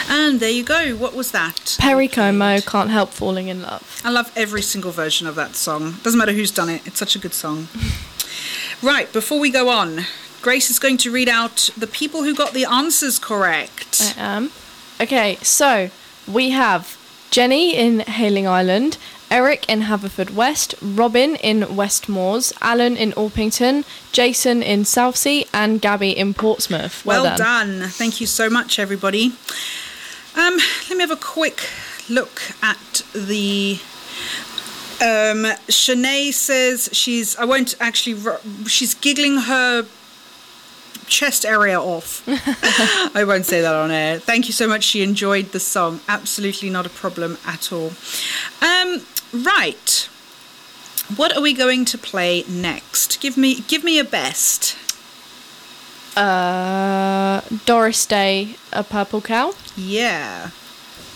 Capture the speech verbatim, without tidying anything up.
And there you go. What was that? Perry Como, Can't Help Falling in Love. I love every single version of that song. Doesn't matter who's done it. It's such a good song. Right, before we go on, Grace is going to read out the people who got the answers correct. I am. Okay, so we have Jenny in Hayling Island, Eric in Haverfordwest, Robin in Westmoors, Alan in Orpington, Jason in Southsea, and Gabby in Portsmouth. Well, well done. done. Thank you so much, everybody. Um, let me have a quick look at the... Um, Shanae says she's... I won't actually... She's giggling her chest area off. I won't say that on air. Thank you so much. She enjoyed the song. Absolutely not a problem at all. Um, right. What are we going to play next? Give me, give me a best. Uh, Doris Day, A Purple Cow. Yeah.